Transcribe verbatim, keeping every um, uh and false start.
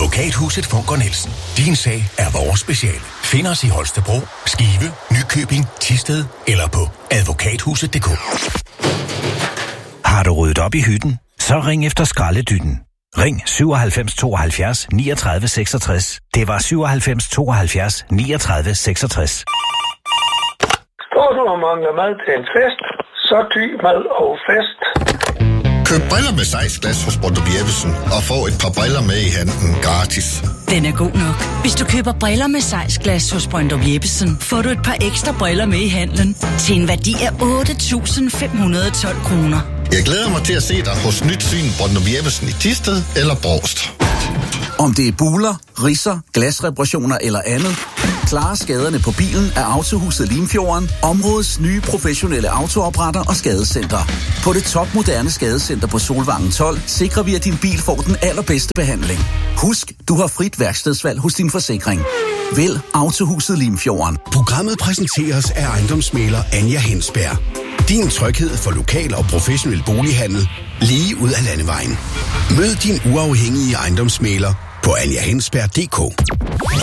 Advokathuset Funker Nielsen. Din sag er vores speciale. Find os i Holstebro, Skive, Nykøbing, Thisted eller på advokathuset punktum d k. Har du ryddet op i hytten? Så ring efter skraldedytten. Ring syvoghalvfems tooghalvfjerds niogtredive seksogtres. Det var syvoghalvfems tooghalvfjerds niogtredive seksogtres. Står du og mangler mad til en fest, så ty mad og fest. Køb briller med sejsglas hos Brøndum Jeppesen og få et par briller med i handen gratis. Den er god nok. Hvis du køber briller med sejsglas hos Brøndum Jeppesen, får du et par ekstra briller med i handlen til en værdi af otte tusind fem hundrede og tolv kroner. Jeg glæder mig til at se dig hos Nyt Syn Brøndum Jeppesen i Thisted eller Brovst. Om det er buler, ridser, glasreparationer eller andet, klare skaderne på bilen er Autohuset Limfjorden, områdets nye professionelle autoopretter og skadecenter. På det topmoderne skadecenter på Solvangen tolv sikrer vi, at din bil får den allerbedste behandling. Husk, du har frit værkstedsvalg hos din forsikring. Vælg Autohuset Limfjorden. Programmet præsenteres af ejendomsmægler Anja Hensberg. Din tryghed for lokal og professionel bolighandel lige ud af landevejen. Mød din uafhængige ejendomsmægler på anja hensberg punktum d k.